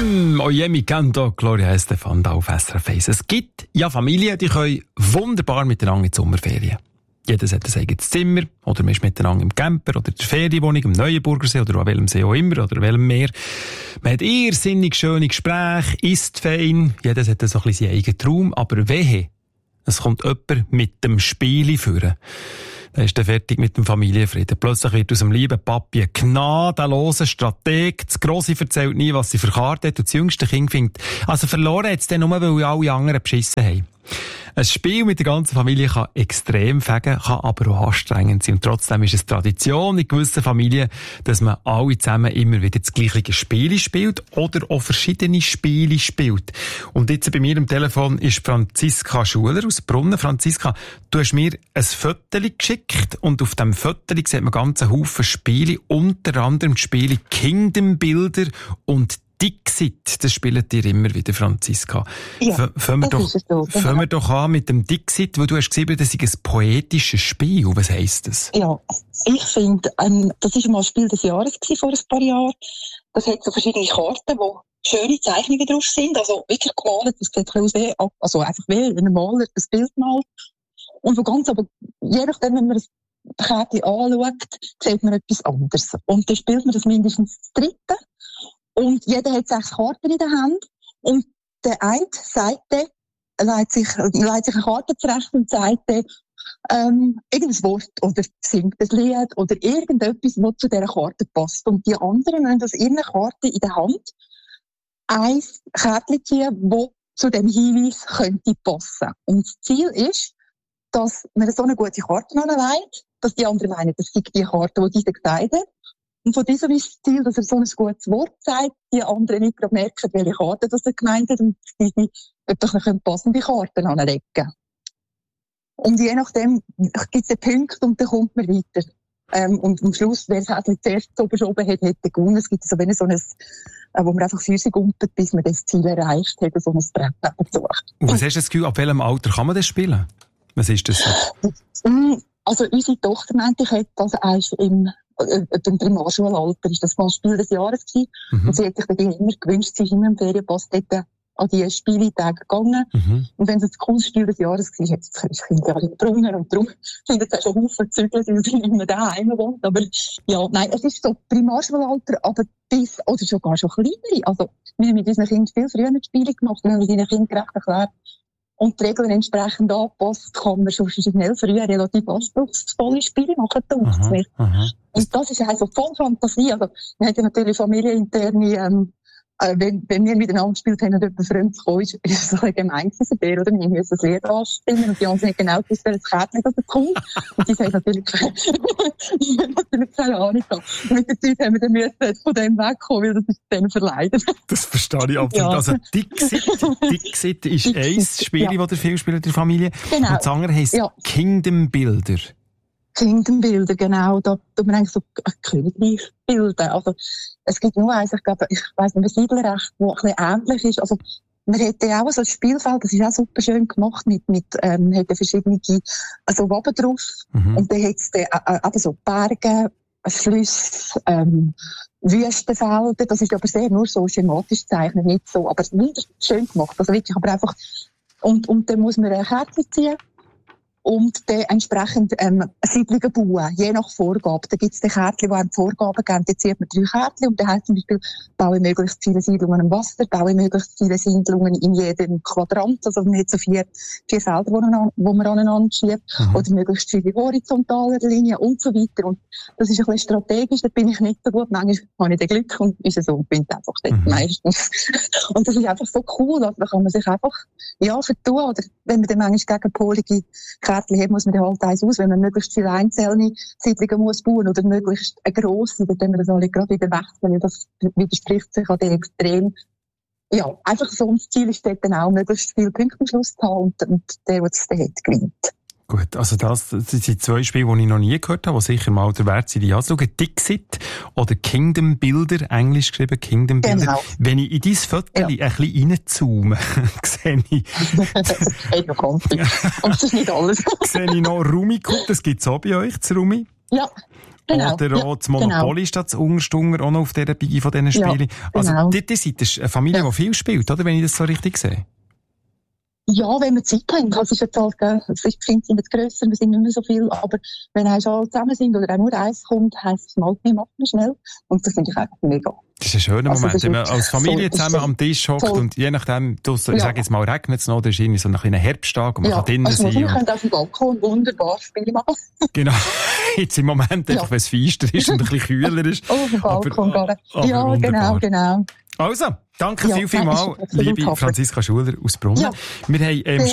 Oye mi canto, Gloria Estefan da auf SRF 1. Es gibt ja Familien, die können wunderbar miteinander in die Sommerferien. Jeder hat ein eigenes Zimmer, oder man ist miteinander im Camper, oder in der Ferienwohnung, im Neuenburgersee, oder an welchem See auch immer, oder welchem Meer. Man hat irrsinnig schöne Gespräche, isst fein, jeder hat so ein bisschen seinen eigenen Traum, aber wehe, es kommt jemand mit dem Spieli führen. Dann ist er fertig mit dem Familienfrieden. Plötzlich wird aus dem lieben Papi ein gnadenloser Strateg. Das Grosse erzählt nie, was sie für Karten hat. Und das jüngste Kind findet, also verloren hat es dann nur, weil alle anderen beschissen haben. Ein Spiel mit der ganzen Familie kann extrem fegen, kann aber auch anstrengend sein. Und trotzdem ist es Tradition in gewissen Familien, dass man alle zusammen immer wieder das gleiche Spiel spielt oder auch verschiedene Spiele spielt. Und jetzt bei mir am Telefon ist Franziska Schuler aus Brunnen. Franziska, du hast mir ein Foto geschickt und auf diesem Foto sieht man ganz einen Haufen Spiele, unter anderem die Spiele Kingdom Builder und Dixit, das spielt ihr immer wieder, Franziska. Ja, fangen wir doch an mit dem Dixit, wo du hast gesagt, das ist ein poetisches Spiel. Was heisst das? Ja, ich finde, das war mal Spiel des Jahres vor ein paar Jahren. Das hat so verschiedene Karten, wo schöne Zeichnungen drauf sind, also wirklich gemalt, das sieht aus wie, also einfach wie ein Maler das Bild malt. Und wo ganz, aber je nachdem, wenn man das Kärtchen anschaut, sieht man etwas anderes. Und dann spielt man das mindestens das dritte. Und jeder hat 6 Karten in der Hand. Und der eine Seite leitet sich eine Karte zurecht und sagt irgendein Wort oder singt ein Lied oder irgendetwas, was zu dieser Karte passt. Und die anderen haben aus ihren Karten in der Hand ein Kärtchen ziehen, das zu dem Hinweis könnte passen. Und das Ziel ist, dass man so eine gute Karte anlegt, dass die anderen meinen, das sei die Karte, die dieser gesagt hat. Und von diesem ist das Ziel, dass er so ein gutes Wort sagt, die anderen nicht gerade merken, welche Karte das er gemeint hat und die wirklich eine passende Karten anlegen. Und je nachdem gibt es einen Punkt und dann kommt man weiter. Und am Schluss, wer es zuerst oben hat, hat gewonnen. Es gibt so ein, wo man einfach Füße gumpelt, bis man das Ziel erreicht hat, so ein Brett besucht. Und was hast du das Gefühl, ab welchem Alter kann man das spielen? Was ist das so? Also unsere Tochter meinte, ich hätte das erst im Primarschulalter ist das mal Spiel des Jahres gewesen. Und sie hat sich dann immer gewünscht, sie ist immer im Ferienpass dort an die Spieltage gegangen. Und wenn es ein cooles Spiel des Jahres war, hat das Kind ja alle Brunnen und darum sind jetzt auch schon Haufen Zügel, weil sie nicht mehr daheim wohnt. Aber ja, nein, es ist so Primarschulalter, aber oder sogar schon kleinere. Also, wir haben mit unseren Kindern viel früher Spiele gemacht, wir haben mit unseren Kindern gerecht erklärt. Und die Regeln entsprechend angepasst, kann man schon schnell früher relativ anspruchsvolle Spiele machen, denkt mir. Und das ist also voll Fantasie. Also, wir haben ja natürlich familieninterne, wenn wir miteinander gespielt haben und jemand fremd gekommen ist es ein gemein gewesen, oder? Wir müssen das Lied anstimmen und die anderen nicht genau gewusst, welches Kärtchen das kommt. Und die haben natürlich keine Ahnung gehabt. Und mit der Zeit haben wir dann müssen von dem wegkommen, weil das ist denen verleidet. Das verstehe ich absolut. Ja. Also Dixit ist ein Spiel, das ihr viel spielt in der Familie. Genau. Und das andere heisst Kingdom Builder. Kingdom Builder, genau. Da tut man eigentlich so Königreich bilden. Also, es gibt nur eins, ich glaube, ich weiss nicht, ein Siedlerrecht, das ein bisschen ähnlich ist. Also, man hätte auch so ein Spielfeld, das ist auch super schön gemacht, man hätte verschiedene, Waben drauf. Und dann hätte es eben so Berge, Flüsse, Wüstenfelder. Das ist aber sehr nur so schematisch gezeichnet, nicht so, aber schön gemacht. Also wirklich, aber einfach, und dann muss man ein Kärtchen ziehen. Und dann entsprechend Siedlungen bauen, je nach Vorgabe. Da gibt es die Kärtchen, die einem Vorgaben geben. Da zieht man 3 Kärtchen und dann heisst zum Beispiel, baue möglichst viele Siedlungen am Wasser, baue möglichst viele Siedlungen in jedem Quadrant. Also man hat so 4 Felder, wo man aneinander schiebt. Oder möglichst viele horizontale Linien und so weiter. Und das ist ein bisschen strategisch, da bin ich nicht so gut. Manchmal habe ich den Glück und ist es so, und bin einfach dort meistens. Und das ist einfach so cool, also da kann man sich einfach, vertun. Oder wenn man dann manchmal gegenpolige Kärtchen hat, muss man dann halt eins aus, wenn man möglichst viele einzelne Siedlungen muss bauen oder möglichst eine grosse, dann können wir das alle gerade wieder wechseln, weil das widerspricht sich an den Extrem. Ja, einfach so, das Ziel ist dort dann auch, möglichst viele Punkte am Schluss zu haben und der es dann hat, gewinnt. Gut, also das sind 2 Spiele, die ich noch nie gehört habe, die sicher mal der Wert sind, die anzuschauen. Dixit oder Kingdom Builder, englisch geschrieben, Kingdom Builder. Genau. Wenn ich in dein Foto ein bisschen reinzoome, sehe ich... Das ist noch komplex. Und das ist nicht alles. Sehe ich noch Rummikub, das gibt es auch bei euch, das Rummi? Ja. Genau. Oder auch das Monopoly statt das Ungerstunger auch noch auf dieser Bigi von diesen Spielen. Also, genau. ihr seid eine Familie, die viel spielt, oder? Wenn ich das so richtig sehe. Ja, wenn wir Zeit haben. Es ist jetzt halt, die Kinder sind jetzt grösser, wir sind nicht mehr so viel, aber wenn wir schon zusammen sind oder auch nur eins kommt, heisst es mal, wir machen schnell. Und das finde ich einfach mega. Das ist ein schöner Moment, wenn man als Familie so, zusammen am Tisch hockt und je nachdem, ich sage jetzt mal, regnet es noch, oder ist irgendwie so ein kleiner Herbsttag und man kann drinnen sein. Wir können auf dem Balkon wunderbar Spiele machen. Genau. Jetzt im Moment einfach, wenn es feister ist und ein bisschen kühler ist. Auf dem Balkon aber ja, wunderbar. genau. Also, danke vielmals, liebe Franziska Schuler aus Brunnen. Wir haben